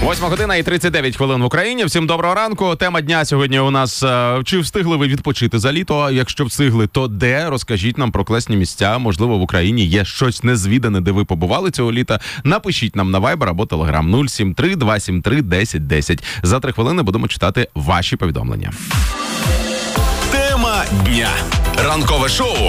8 година і 39 хвилин в Україні. Всім доброго ранку. Тема дня сьогодні у нас чи встигли ви відпочити за літо? Якщо встигли, то де? Розкажіть нам про класні місця. Можливо, в Україні є щось незвідане, де ви побували цього літа. Напишіть нам на Viber або Telegram 073 273 1010. За 3 хвилини будемо читати ваші повідомлення. Тема дня. Ранкове шоу